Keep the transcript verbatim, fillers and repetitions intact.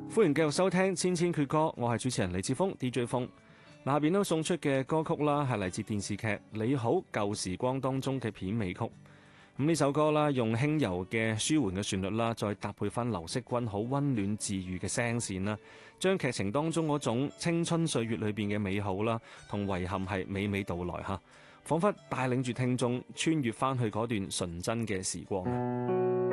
歡迎繼續收聽《千千闕歌》，我係主持人李志峰 D J 峰。嗱，下邊都送出嘅歌曲啦，係嚟自電視劇《你好舊時光》當中嘅片尾曲。咁呢首歌啦，用輕柔嘅舒緩嘅旋律啦，再搭配翻劉惜君好溫暖治愈嘅聲線啦，將劇情當中嗰種青春歲月裏邊嘅美好啦，同遺憾係娓娓道來吓，仿佛帶領住聽眾穿越翻去嗰段純真嘅時光。